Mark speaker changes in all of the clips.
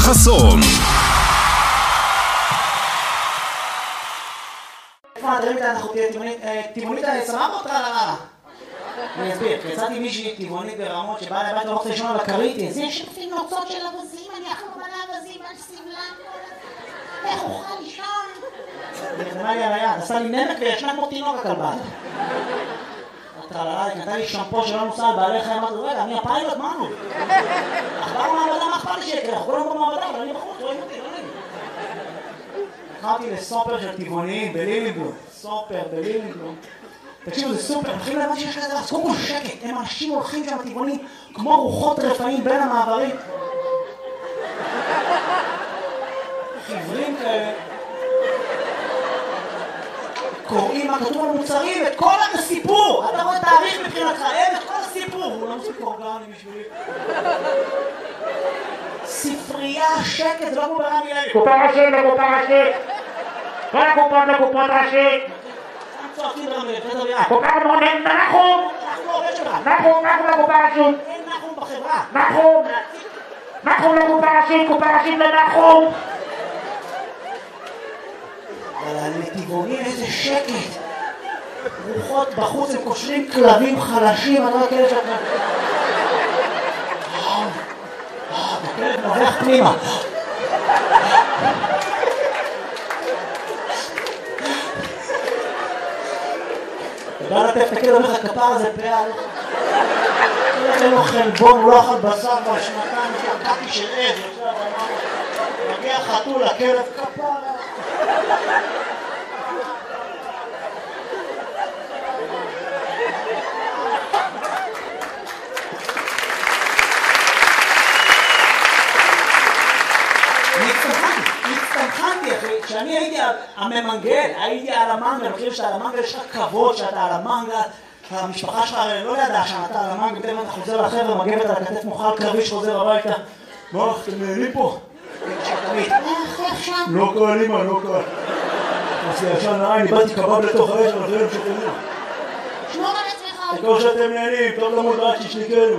Speaker 1: חסון.
Speaker 2: אנחנו טבעונית סבבה אותך על הרע. אני אסביר, יצאתי מישהי טבעונית ברמות שבאה לבית ורוצה לישון על הכרית.
Speaker 3: זה שפים נוצות של אבזים, אני אחלום על האבזים, על סבלם. איך אוכל לישון?
Speaker 2: נרדמה לי על היד, עשה לי נמק וישנה כמו תינוק הכלבה. נתן לי שמפו שלא נוסע על בעלי חיים, אמרתי, רגע, אני הפיילוט, מה נו? אחבר מעבדה, מה אכפת לי שיקרה? אנחנו כולנו במעבדה, אבל אני בחוץ, רואים אותי, לא נעים. הלכתי לסופר של טבעוניים בלילינגלום. סופר בלילינגלום. תקשיבו, זה סופר, הם מתחילים להבן שיש כזה דבר, אז קודם כל שקט, הם אנשים הולכים שם טבעוניים כמו רוחות רפאים בין המעברים. חיוורים כאלה. קוראים מה כתוב על מוצרים, את כל הסיפור! אתה רואה תאריך מבחינתך, את כל הסיפור! הוא לא מספיק אורגני בשבילי. ספרייה, שקט, זה לא כמו ברמי לוי.
Speaker 4: קופה ראשית לקופה ראשית! כל הקופות לקופות ראשית!
Speaker 2: צועקים ברמי לוי, פדר בירה.
Speaker 4: קופה מונן, נחום!
Speaker 2: אנחנו עובד שלך.
Speaker 4: נחום לקופה ראשית!
Speaker 2: אין נחום בחברה.
Speaker 4: נחום לקופה ראשית, קופה ראשית לנחום!
Speaker 2: אבל לטבעונים איזה שקט. רוחות בחוץ, הם קושרים כלבים חלשים, אני לא הכלב שלך. הכלב נובח פנימה. תדע לטף את הכלב, אומר לך כפר הזה פעל. אין לו חלבון, הוא לא אכל בשר כבר שנתיים, שקעתי של עז. מגיע חתול, הכלב כפר. הצטמחנתי אחי, כשאני הייתי הממנגל, הייתי על המנגל, אני חושב שאתה על המנגל יש לך כבוד שאתה על המנגל, המשפחה שלך לא ידעה שאתה על המנגל, בטח אתה חוזר לחבר'ה, מגבת על הכתף מוכל קרבי שחוזר הביתה. מה, אתם נהנים פה?
Speaker 3: איך שם?
Speaker 2: לא קל אמא, לא קל. עשי ישן נעי, אני באתי קבב לתוך האש, אבל זה לא שתהנים.
Speaker 3: שמור על עצמך.
Speaker 2: הכל שאתם נהנים, טוב למוד רק שישניקנו.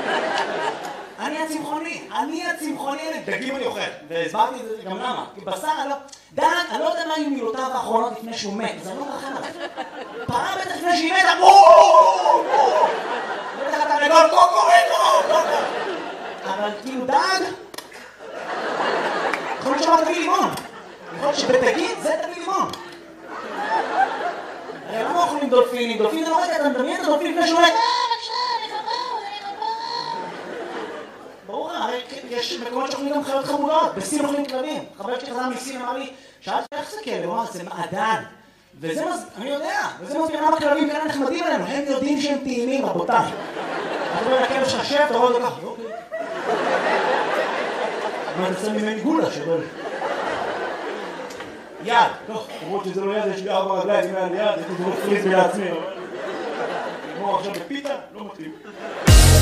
Speaker 2: אני הצמחוני, דגים אני אוכל, והסברתי את זה גם למה, כי בשר, דן, אני לא יודע מה היו מילותיו האחרונות לפני שהוא מת, זה לא מרחם עליו. פרה בטח לפני שהיא מתה, בטח אתה לגול, קוקוריקו, אבל כאילו דג, יכול להיות שאומר תביא לימון, יכול להיות שבדגים זה תביא לימון. הרי למה אוכלים דולפינים? דולפין זה לא רגע, אתה מדמיין את הדולפין לפני שהוא מת. ברור, הרי יש מקומות שאוכלים גם חיות חמודות, בסין אוכלים כלבים. חבר שלי חזר מסין אמר לי, שאלתי איך זה כלב? הוא אמר, זה מעדן. וזה אני יודע, וזה מסביר למה כלבים כאלה נחמדים עלינו, הם יודעים שהם טעימים, רבותיי. אתה רואה לכלב ששב, אתה רואה אותו ככה, אוקיי. אבל זה ממני גולה שבל. יד, טוב, למרות שזה לא יד, יש לי 4 רגליים, אם היה לי יד, הייתי זרוק פריז לעצמי. נגמור עכשיו בפיתה, לא מתאים.